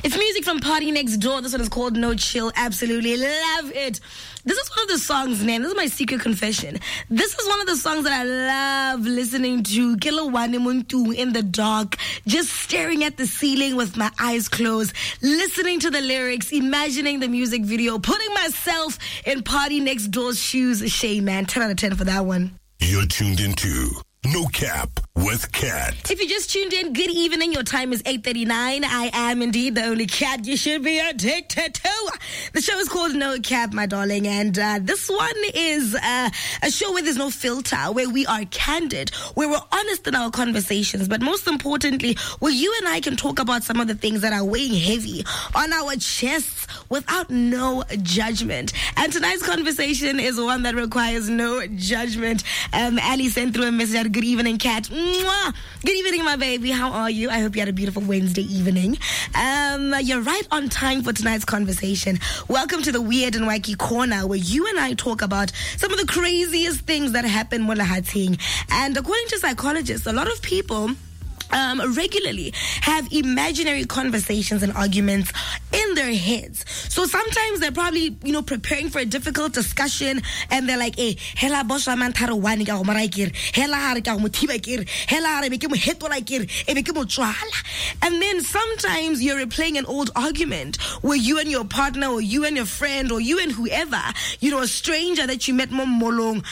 It's music from Party Next Door. This one is called No Chill. Absolutely love it. This is one of the songs, man. This is my secret confession. This is one of the songs that I love listening to. In the dark, just staring at the ceiling with my eyes closed, listening to the lyrics, imagining the music video, putting myself in Party Next Door's shoes. Shame, man. 10 out of 10 for that one. You're tuned into No Cap with Cat. If you just tuned in, good evening. Your time is 8:39. I am indeed the only cat you should be addicted to. The show is called No Cap, my darling, and this one is a show where there's no filter, where we are candid, where we're honest in our conversations, but most importantly, where you and I can talk about some of the things that are weighing heavy on our chests without no judgment. And tonight's conversation is one that requires no judgment. Ali sent through a message. Good evening, Cat. Mwah! Good evening, my baby. How are you? I hope you had a beautiful Wednesday evening. You're right on time for tonight's conversation. Welcome to the Weird and Wacky Corner, where you and I talk about some of the craziest things that happen Molahating. And according to psychologists, a lot of people regularly have imaginary conversations and arguments in their heads. So sometimes they're probably, preparing for a difficult discussion, and they're like, hela bosha man tharo wani ka maraikir, hela har ka mutiba kir, hela har be ke mo hetola kir, e be ke mo tswala. And then sometimes you're replaying an old argument where you and your partner, or you and your friend, or you and whoever, a stranger that you met mo molong,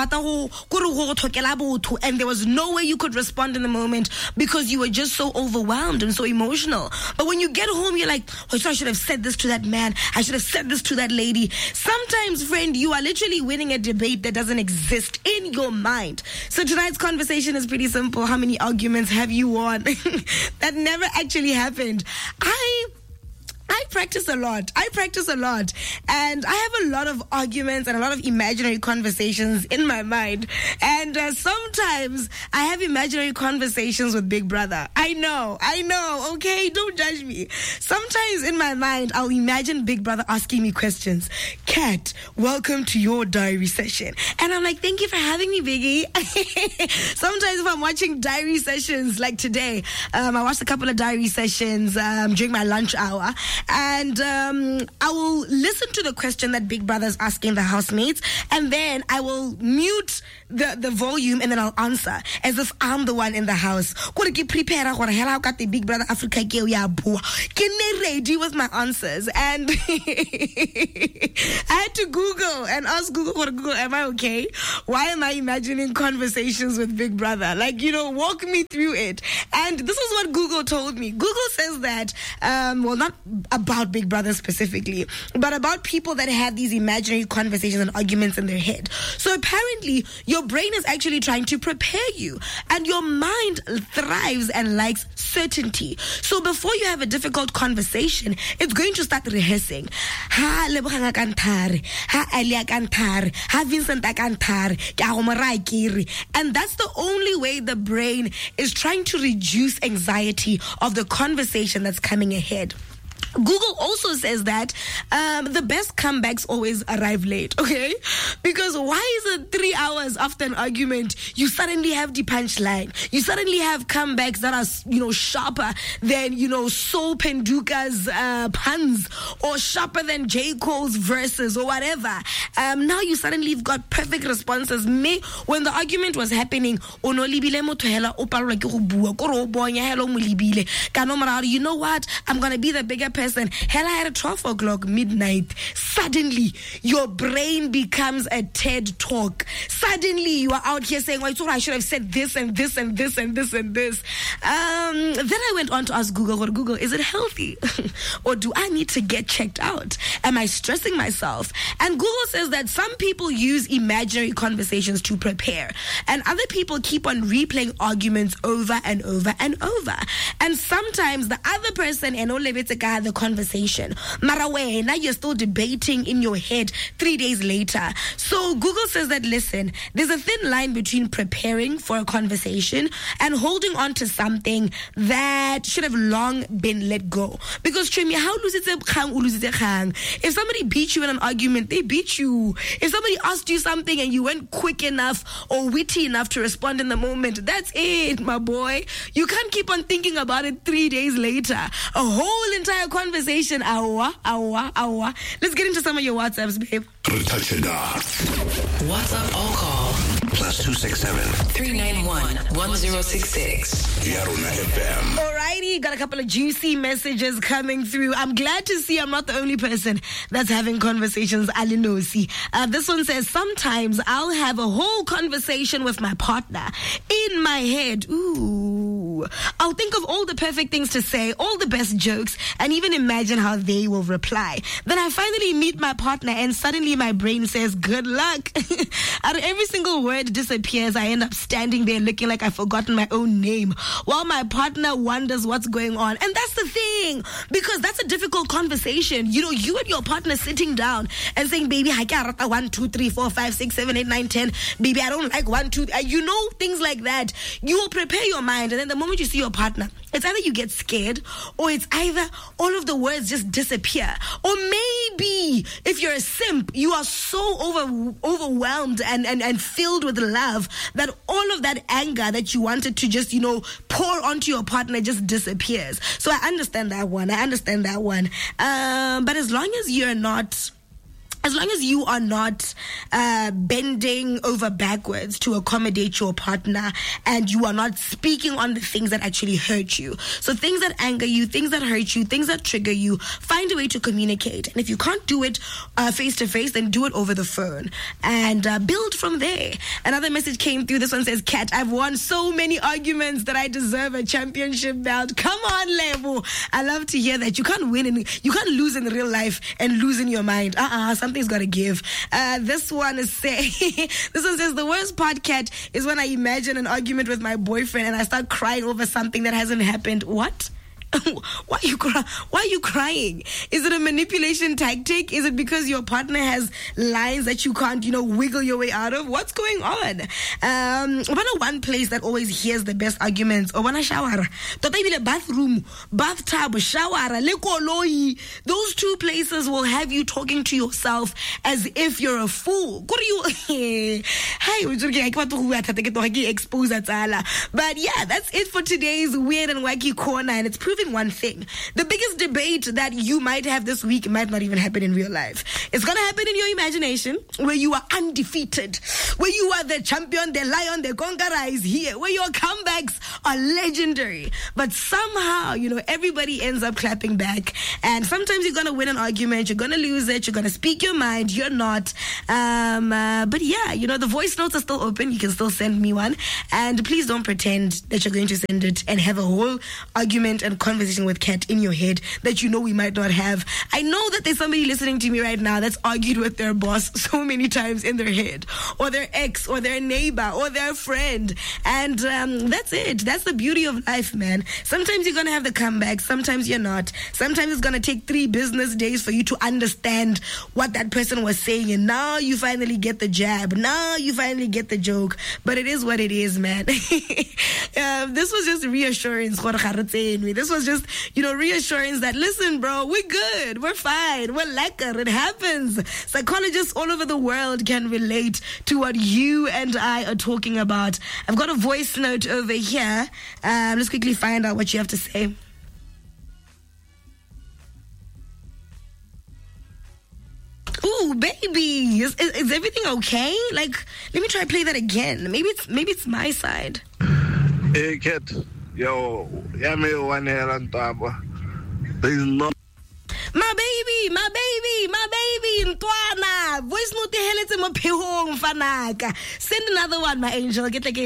and there was no way you could respond in the moment because you were just so overwhelmed and so emotional. But when you get home, you're like, so I should have said this to that man. I should have said this to that lady. Sometimes, friend, you are literally winning a debate that doesn't exist in your mind. So tonight's conversation is pretty simple. How many arguments have you won? That never actually happened. I practice a lot. And I have a lot of arguments and a lot of imaginary conversations in my mind. And sometimes I have imaginary conversations with Big Brother. I know. Okay, don't judge me. Sometimes in my mind, I'll imagine Big Brother asking me questions. Kat, welcome to your diary session. And I'm like, thank you for having me, Biggie. Sometimes if I'm watching diary sessions like today, I watched a couple of diary sessions during my lunch hour. And I will listen to the question that Big Brother's asking the housemates, and then I will mute the volume, and then I'll answer as if I'm the one in the house. The Big Brother Africa ready with my answers, and I had to Google and ask Google, am I okay? Why am I imagining conversations with Big Brother? Walk me through it. And this is what Google told me. Google says that, not about Big Brother specifically, but about people that have these imaginary conversations and arguments in their head. So apparently, your brain is actually trying to prepare you, and your mind thrives and likes certainty. So before you have a difficult conversation, it's going to start rehearsing. Ha Lebohanga kantare, ha Elia kantare, ha Vincent kantare, and that's the only way the brain is trying to reduce anxiety of the conversation that's coming ahead. Google also says that the best comebacks always arrive late, okay? Because why is it 3 hours after an argument, you suddenly have the punchline? You suddenly have comebacks that are, sharper than, Soap and Duka's puns, or sharper than J. Cole's verses, or whatever. Now you suddenly have got perfect responses. When the argument was happening, you know what? I'm going to be the bigger person. Hell, I had 12 o'clock midnight. Suddenly, your brain becomes a TED talk. Suddenly, you are out here saying, well, I should have said this and this and this and this and this. Then I went on to ask Google, is it healthy? Or do I need to get checked out? Am I stressing myself? And Google says that some people use imaginary conversations to prepare, and other people keep on replaying arguments over and over and over. And sometimes the other person the conversation. Marawe, now you're still debating in your head 3 days later. So Google says that, listen, there's a thin line between preparing for a conversation and holding on to something that should have long been let go. Because Tremi, how lose it? If somebody beat you in an argument, they beat you. If somebody asked you something and you weren't quick enough or witty enough to respond in the moment, that's it, my boy. You can't keep on thinking about it 3 days later. A whole entire entire conversation. Awa. Let's get into some of your WhatsApps, babe. WhatsApp all call. +267 391 1066. Yarona FM. Alrighty, got a couple of juicy messages coming through. I'm glad to see I'm not the only person that's having conversations. Alinosi. This one says, sometimes I'll have a whole conversation with my partner in my head. Ooh. I'll think of all the perfect things to say, all the best jokes, and even imagine how they will reply. Then I finally meet my partner and suddenly my brain says, good luck. Out of every single word disappears, I end up standing there looking like I've forgotten my own name while my partner wonders what's going on. And that's the thing, because that's a difficult conversation. You know, you and your partner sitting down and saying, baby, I can't 1, 2, 3, 4, 5, 6, 7, 8, 9, 10. Baby, I don't like 1, 2. You know, things like that. You will prepare your mind, and then the moment you see your partner, it's either you get scared, or it's either all of the words just disappear. Or maybe if you're a simp, you are so overwhelmed and filled with love that all of that anger that you wanted to just, pour onto your partner just disappears. So I understand that one. But as long as you are not bending over backwards to accommodate your partner, and you are not speaking on the things that actually hurt you. So things that anger you, things that hurt you, things that trigger you, find a way to communicate. And if you can't do it face to face, then do it over the phone and build from there. Another message came through. This one says, Kat, I've won so many arguments that I deserve a championship belt. Come on, Lebo. I love to hear that. You can't lose in real life and lose in your mind. Something's got to give. This one says, the worst part, Kat, is when I imagine an argument with my boyfriend and I start crying over something that hasn't happened. What? Why are you crying? Is it a manipulation tactic? Is it because your partner has lines that you can't, wiggle your way out of? What's going on? One place that always hears the best arguments, or when I shower, bathroom, bathtub, shower, those two places will have you talking to yourself as if you're a fool. But yeah, that's it for today's Weird and Wacky Corner, and it's proving one thing. The biggest debate that you might have this week might not even happen in real life. It's going to happen in your imagination, where you are undefeated, where you are the champion, the lion, the conqueror is here, where your comebacks are legendary. But somehow, everybody ends up clapping back. And sometimes you're going to win an argument, you're going to lose it, you're going to speak your mind, you're not. But yeah, the voice notes are still open. You can still send me one. And please don't pretend that you're going to send it and have a whole argument and conversation with Kat in your head that we might not have. I know that there's somebody listening to me right now that's argued with their boss so many times in their head, or their ex, or their neighbor, or their friend. And that's it. That's the beauty of life, man. Sometimes you're going to have the comeback. Sometimes you're not. Sometimes it's going to take 3 business days for you to understand what that person was saying. And now you finally get the jab. Now you finally get the joke. But it is what it is, man. This was just reassurance. This was just, reassurance that, listen, bro, we're good. We're fine. We're lekker. It happens. Psychologists all over the world can relate to what you and I are talking about. I've got a voice note over here. Let's quickly find out what you have to say. Ooh, baby, is everything okay? Like, let me try to play that again. Maybe it's my side. Hey, Kat. Yo, one here on top. There's no. My baby, Ntwana. Voice note heletse mo phehong fanaka. Send another one, my angel. Get like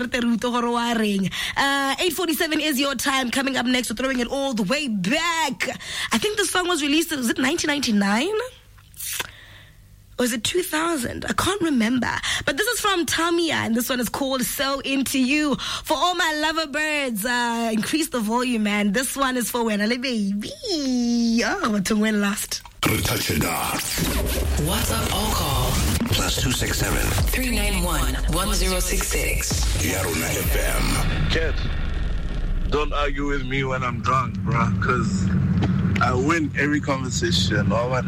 8:47 is your time. Coming up next, we're throwing it all the way back. I think the song was released, was it 1999? Or is it 2000? I can't remember. But this is from Tamiya, and this one is called So Into You. For all my lover birds, increase the volume, man. This one is for Wenale Baby. Oh, to win last. WhatsApp all call. +267 391 1066. Yarona FM. Kat, don't argue with me when I'm drunk, bro, because I win every conversation. When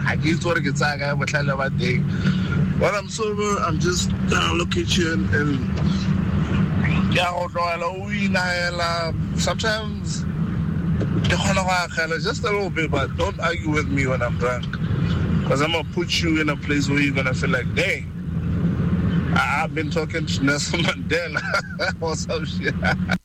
I'm sober, I'm just gonna look at you and sometimes just a little bit, but don't argue with me when I'm drunk. Because I'm going to put you in a place where you're going to feel like, dang, I've been talking to Nelson Mandela or some shit.